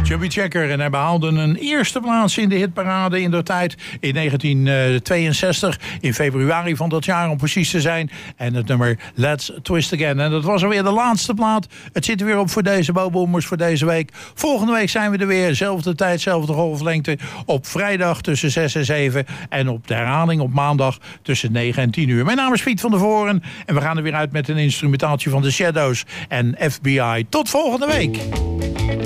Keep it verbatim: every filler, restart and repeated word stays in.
Chubby Checker. En hij behaalde een eerste plaats in de hitparade in de tijd in negentien tweeënzestig. In februari van dat jaar om precies te zijn. En het nummer Let's Twist Again. En dat was alweer de laatste plaat. Het zit er weer op voor deze Boboomers voor deze week. Volgende week zijn we er weer. Zelfde tijd, zelfde golflengte. Op vrijdag tussen zes en zeven. En op de herhaling op maandag tussen negen en tien uur. Mijn naam is Piet van der Voren. En we gaan er weer uit met een instrumentaaltje van The Shadows en F B I. Tot volgende week.